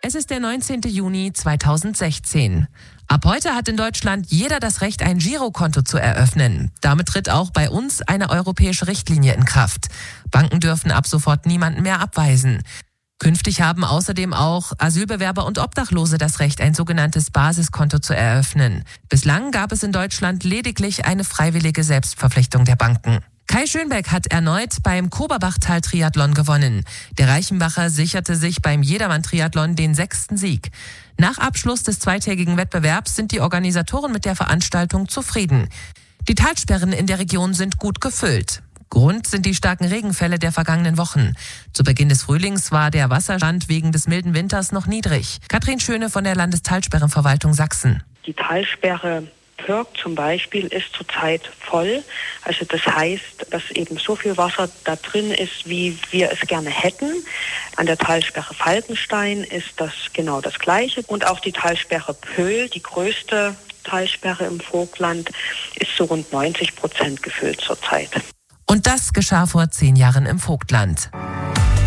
Es ist der 19. Juni 2016. Ab heute hat in Deutschland jeder das Recht, ein Girokonto zu eröffnen. Damit tritt auch bei uns eine europäische Richtlinie in Kraft. Banken dürfen ab sofort niemanden mehr abweisen. Künftig haben außerdem auch Asylbewerber und Obdachlose das Recht, ein sogenanntes Basiskonto zu eröffnen. Bislang gab es in Deutschland lediglich eine freiwillige Selbstverpflichtung der Banken. Kai Schönbeck hat erneut beim Koberbachtal-Triathlon gewonnen. Der Reichenbacher sicherte sich beim Jedermann-Triathlon den 6. Sieg. Nach Abschluss des zweitägigen Wettbewerbs sind die Organisatoren mit der Veranstaltung zufrieden. Die Talsperren in der Region sind gut gefüllt. Grund sind die starken Regenfälle der vergangenen Wochen. Zu Beginn des Frühlings war der Wasserstand wegen des milden Winters noch niedrig. Katrin Schöne von der Landestalsperrenverwaltung Sachsen. Die Talsperre Pörg zum Beispiel ist zurzeit voll. Also das heißt, dass eben so viel Wasser da drin ist, wie wir es gerne hätten. An der Talsperre Falkenstein ist das genau das Gleiche. Und auch die Talsperre Pöhl, die größte Talsperre im Vogtland, ist so rund 90% gefüllt zurzeit. Und das geschah vor 10 Jahren im Vogtland.